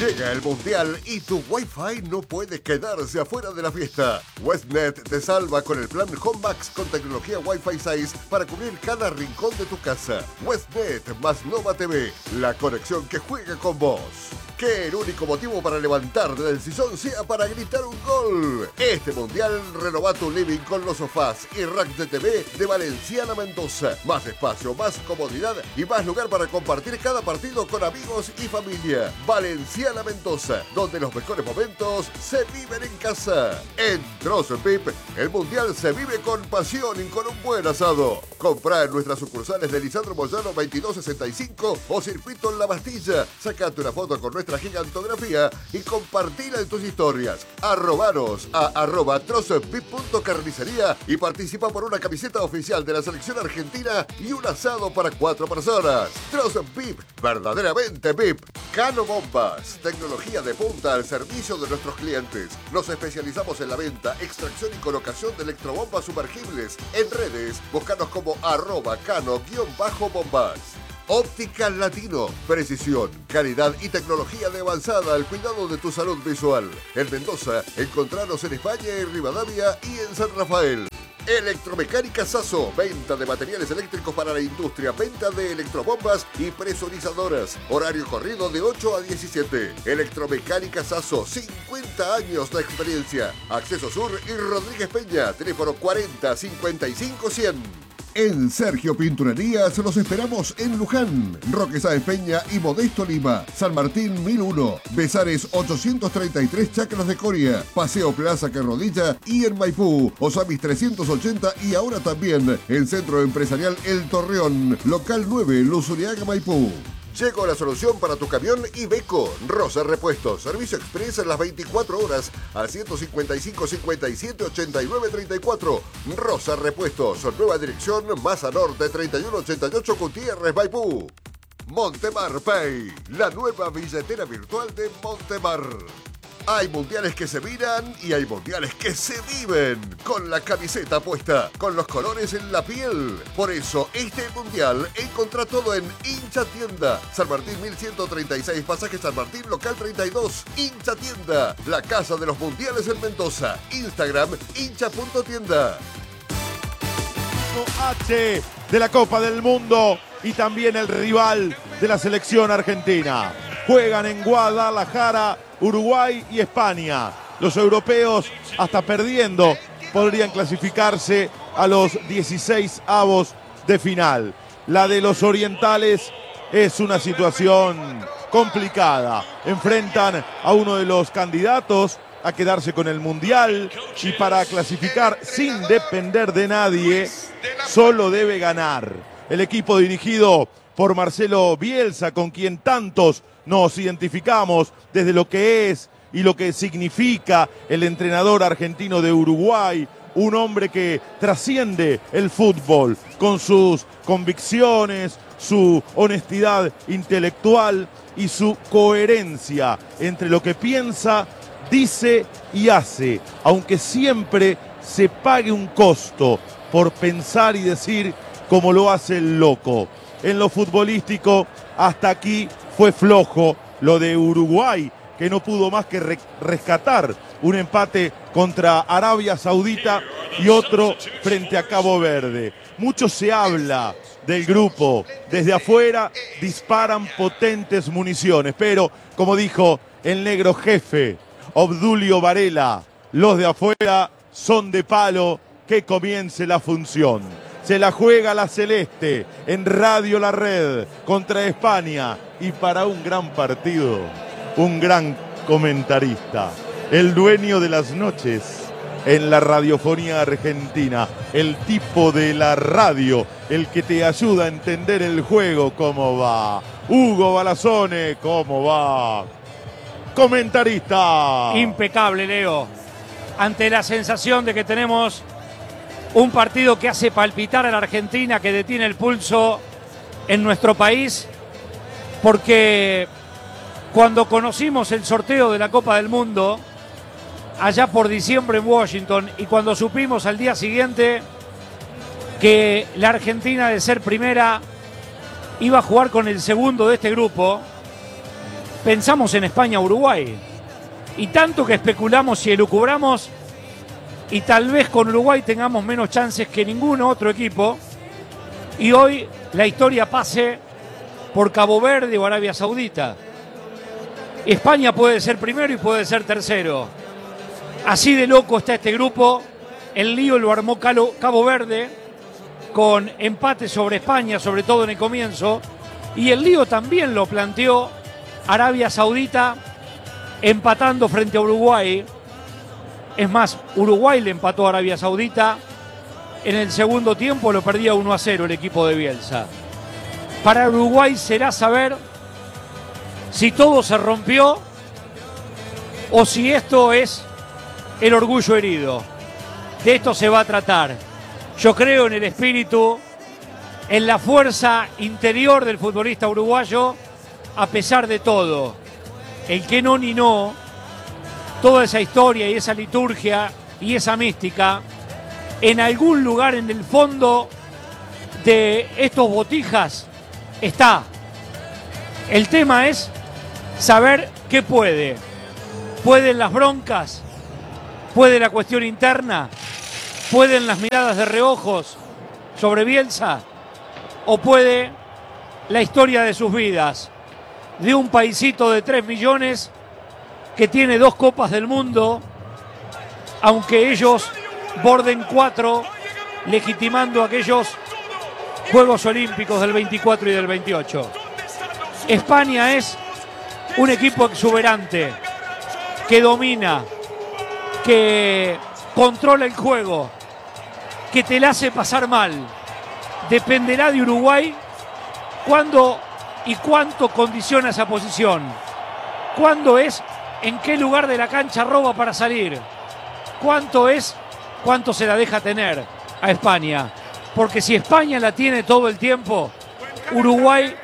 Llega el Mundial y tu Wi-Fi no puede quedarse afuera de la fiesta. Westnet te salva con el plan Home Max con tecnología Wi-Fi 6 para cubrir cada rincón de tu casa. Westnet más Nova TV, la conexión que juega con vos. Que el único motivo para levantarte del sillón sea para gritar un gol. Este Mundial renová tu living con los sofás y rack de TV de Valenciana Mendoza. Más espacio, más comodidad y más lugar para compartir cada partido con amigos y familia. Valenciana Mendoza, donde los mejores momentos se viven en casa. En Trozo VIP, el Mundial se vive con pasión y con un buen asado. Comprá en nuestras sucursales de Lisandro Moyano 2265 o Circuito en La Bastilla. Sacate una foto con nuestra gigantografía y compartila en tus historias. Arrobanos a @trozovip.carnicería y participa por una camiseta oficial de la selección argentina y un asado para 4 personas. Trozo VIP, verdaderamente VIP. Cano Bombas, tecnología de punta al servicio de nuestros clientes. Nos especializamos en la venta, extracción y colocación de electrobombas sumergibles. En redes, búscanos como @cano_bombas. Óptica Latino, precisión, calidad y tecnología de avanzada al cuidado de tu salud visual. En Mendoza, encontranos en España, en Rivadavia y en San Rafael. Electromecánica Sasso, venta de materiales eléctricos para la industria, venta de electrobombas y presurizadoras. Horario corrido de 8 a 17. Electromecánica Sasso, 50 años de experiencia. Acceso Sur y Rodríguez Peña, teléfono 40 55 100. En Sergio Pinturerías los esperamos en Luján, Roque Sáenz Peña y Modesto Lima, San Martín 1001, Besares 833 Chacras de Coria, Paseo Plaza Carrodilla y en Maipú, Osamis 380 y ahora también en Centro Empresarial El Torreón, Local 9, Luzuriaga, Maipú. Llegó la solución para tu camión Iveco. Rosa Repuestos. Servicio express en las 24 horas al 155 57 89 34. Rosa Repuestos. Nueva dirección, Maza Norte 3188 Gutiérrez, Maipú. Montemar Pay. La nueva billetera virtual de Montemar. Hay mundiales que se miran y hay mundiales que se viven. Con la camiseta puesta, con los colores en la piel. Por eso, este mundial encontrá todo en Hincha Tienda. San Martín 1136, pasaje San Martín, local 32. Hincha Tienda, la casa de los mundiales en Mendoza. Instagram, hincha.tienda. H de la Copa del Mundo y también el rival de la selección argentina. Juegan en Guadalajara, Uruguay y España. Los europeos, hasta perdiendo, podrían clasificarse a los 16avos de final. La de los orientales es una situación complicada. Enfrentan a uno de los candidatos a quedarse con el Mundial y para clasificar sin depender de nadie, solo debe ganar. El equipo dirigido por Marcelo Bielsa, con quien tantos nos identificamos desde lo que es y lo que significa el entrenador argentino de Uruguay, un hombre que trasciende el fútbol con sus convicciones, su honestidad intelectual y su coherencia entre lo que piensa, dice y hace, aunque siempre se pague un costo por pensar y decir como lo hace el loco. En lo futbolístico, hasta aquí fue flojo lo de Uruguay, que no pudo más que rescatar un empate contra Arabia Saudita y otro frente a Cabo Verde. Mucho se habla del grupo. Desde afuera disparan potentes municiones, pero, como dijo el negro jefe, Obdulio Varela, los de afuera son de palo, que comience la función. Se la juega la Celeste en Radio La Red contra España y para un gran partido, un gran comentarista, el dueño de las noches en la radiofonía argentina, el tipo de la radio, el que te ayuda a entender el juego, cómo va. Hugo Balazone, cómo va. Comentarista. Impecable, Leo. Ante la sensación de que tenemos un partido que hace palpitar a la Argentina, que detiene el pulso en nuestro país, porque cuando conocimos el sorteo de la Copa del Mundo, allá por diciembre en Washington, y cuando supimos al día siguiente que la Argentina, de ser primera, iba a jugar con el segundo de este grupo, pensamos en España-Uruguay. Y tanto que especulamos y elucubramos, y tal vez con Uruguay tengamos menos chances que ningún otro equipo, y hoy la historia pase por Cabo Verde o Arabia Saudita. España puede ser primero y puede ser tercero. Así de loco está este grupo. El lío lo armó Cabo Verde con empate sobre España, sobre todo en el comienzo, y el lío también lo planteó Arabia Saudita empatando frente a Uruguay. Es más, Uruguay le empató a Arabia Saudita. En el segundo tiempo lo perdía 1-0 el equipo de Bielsa. Para Uruguay será saber si todo se rompió o si esto es el orgullo herido. De esto se va a tratar. Yo creo en el espíritu, en la fuerza interior del futbolista uruguayo, a pesar de todo. El que no ni no, toda esa historia y esa liturgia y esa mística, en algún lugar en el fondo de estos botijas está. El tema es saber qué puede. ¿Pueden las broncas? ¿Puede la cuestión interna? ¿Pueden las miradas de reojos sobre Bielsa? ¿O puede la historia de sus vidas? De un paisito de 3 millones que tiene 2 copas del mundo, aunque ellos borden 4, legitimando aquellos Juegos Olímpicos del 24 y del 28. España es un equipo exuberante, que domina, que controla el juego, que te la hace pasar mal. Dependerá de Uruguay cuándo y cuánto condiciona esa posición. Cuándo es, en qué lugar de la cancha roba para salir. Cuánto es, cuánto se la deja tener a España. Porque si España la tiene todo el tiempo, Uruguay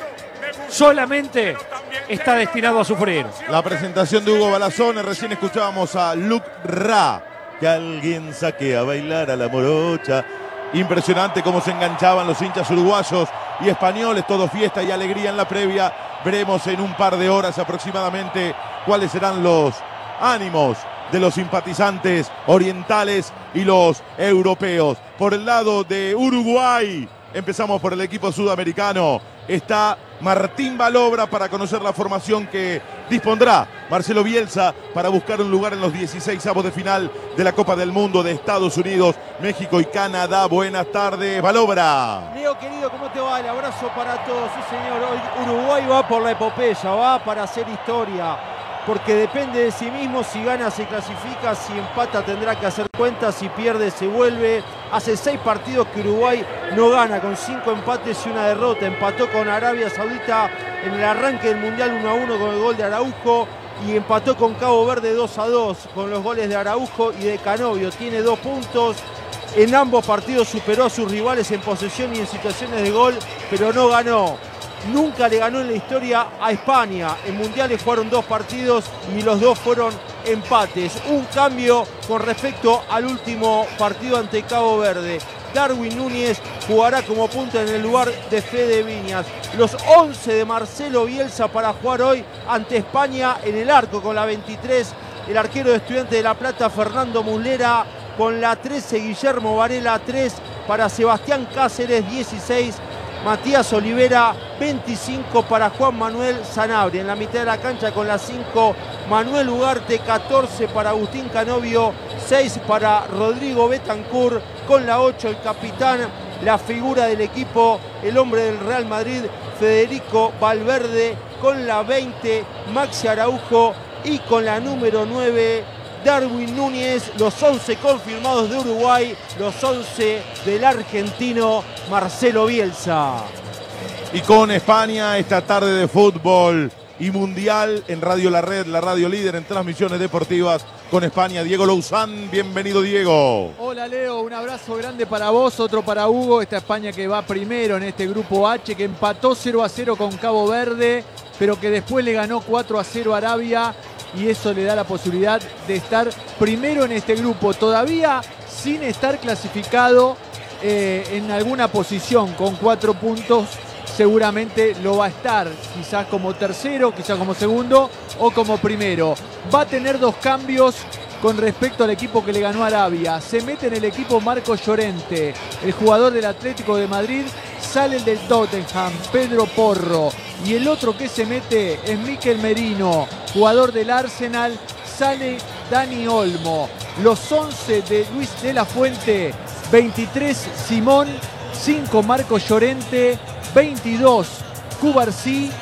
solamente está destinado a sufrir. La presentación de Hugo Balazone, recién escuchábamos a Luc Ra, que alguien saque a bailar a la morocha. Impresionante cómo se enganchaban los hinchas uruguayos y españoles, todo fiesta y alegría en la previa. Veremos en un par de horas aproximadamente cuáles serán los ánimos de los simpatizantes orientales y los europeos. Por el lado de Uruguay, empezamos por el equipo sudamericano. Está Martín Balobra para conocer la formación que dispondrá Marcelo Bielsa para buscar un lugar en los 16avos de final de la Copa del Mundo de Estados Unidos, México y Canadá. Buenas tardes, Balobra. Leo, querido, ¿cómo te va? El abrazo para todos. Sí, señor, hoy Uruguay va por la epopeya, va para hacer historia, porque depende de sí mismo. Si gana se clasifica, si empata tendrá que hacer cuentas, si pierde se vuelve. Hace 6 partidos que Uruguay no gana, con 5 empates y una derrota. Empató con Arabia Saudita en el arranque del Mundial 1-1 con el gol de Araujo, y empató con Cabo Verde 2-2 con los goles de Araujo y de Canovio. Tiene 2 puntos. En ambos partidos superó a sus rivales en posesión y en situaciones de gol, pero no ganó. Nunca le ganó en la historia a España. En mundiales jugaron 2 partidos y los 2 fueron empates. Un cambio con respecto al último partido ante Cabo Verde. Darwin Núñez jugará como punta en el lugar de Fede Viñas. Los 11 de Marcelo Bielsa para jugar hoy ante España: en el arco con la 23, el arquero de Estudiantes de La Plata, Fernando Muslera; con la 13, Guillermo Varela; 3 para Sebastián Cáceres; 16, Matías Olivera; 25 para Juan Manuel Sanabria. En la mitad de la cancha con la 5, Manuel Ugarte; 14 para Agustín Canovio; 6 para Rodrigo Betancur; con la 8, el capitán, la figura del equipo, el hombre del Real Madrid, Federico Valverde; con la 20, Maxi Araujo; y con la número 9, Darwin Núñez. Los 11 confirmados de Uruguay, los 11 del argentino Marcelo Bielsa. Y con España esta tarde de fútbol y mundial en Radio La Red, la radio líder en transmisiones deportivas con España. Diego Louzán, bienvenido, Diego. Hola, Leo, un abrazo grande para vos, otro para Hugo. Esta España que va primero en este grupo H, que empató 0-0 con Cabo Verde, pero que después le ganó 4-0 a Arabia, y eso le da la posibilidad de estar primero en este grupo, todavía sin estar clasificado en alguna posición, con 4 puntos seguramente lo va a estar, quizás como tercero, quizás como segundo o como primero. Va a tener 2 cambios con respecto al equipo que le ganó a Arabia. Se mete en el equipo Marcos Llorente, el jugador del Atlético de Madrid, sale el del Tottenham, Pedro Porro, y el otro que se mete es Mikel Merino, jugador del Arsenal, sale Dani Olmo. Los 11 de Luis de la Fuente: 23 Simón, 5 Marcos Llorente, 22 Cubarsí,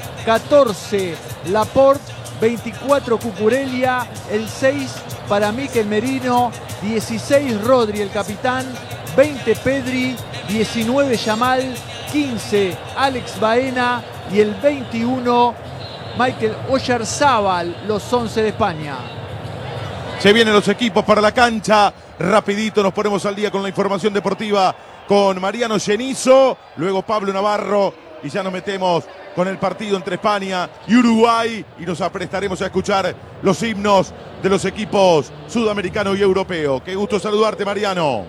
14 Laporte, 24 Cucurella, el 6 para Mikel Merino, 16 Rodri, el capitán, 20 Pedri, 19 Yamal, 15 Alex Baena y el 21 Michael Oyarzábal, los 11 de España. Se vienen los equipos para la cancha. Rapidito nos ponemos al día con la información deportiva con Mariano Genizo, luego Pablo Navarro y ya nos metemos con el partido entre España y Uruguay y nos aprestaremos a escuchar los himnos de los equipos sudamericano y europeo. Qué gusto saludarte, Mariano.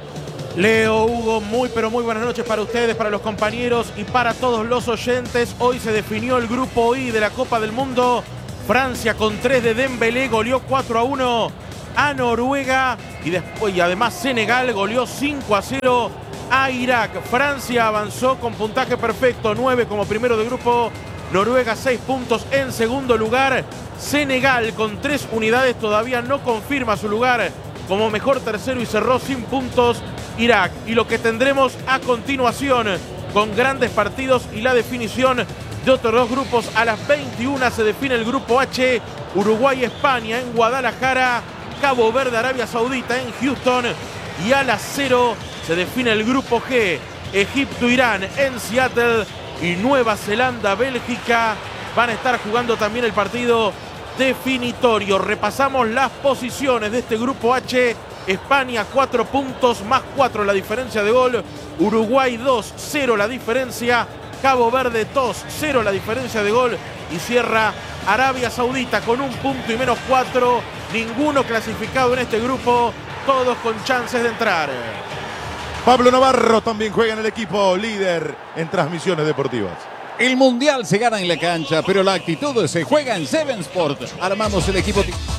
Leo, Hugo, muy pero muy buenas noches para ustedes, para los compañeros y para todos los oyentes. Hoy se definió el grupo I de la Copa del Mundo. Francia con 3 de Dembélé goleó 4-1 a Noruega y además Senegal goleó 5-0 a Irak. Francia avanzó con puntaje perfecto, 9 como primero de grupo, Noruega 6 puntos en segundo lugar. Senegal con 3 unidades todavía no confirma su lugar como mejor tercero y cerró sin puntos Irak. Y lo que tendremos a continuación con grandes partidos y la definición de otros 2 grupos. A las 21 se define el grupo H, Uruguay-España en Guadalajara, Cabo Verde, Arabia Saudita en Houston, y a las 0 se define el grupo G, Egipto-Irán en Seattle y Nueva Zelanda-Bélgica. Van a estar jugando también el partido definitorio. Repasamos las posiciones de este grupo H. España 4 puntos más 4 la diferencia de gol. Uruguay 2, 0 la diferencia. Cabo Verde 2, 0 la diferencia de gol. Y cierra Arabia Saudita con 1 punto y menos 4. Ninguno clasificado en este grupo. Todos con chances de entrar. Pablo Navarro también juega en el equipo líder en transmisiones deportivas. El mundial se gana en la cancha, pero la actitud se juega en Seven Sport. Armamos el equipo.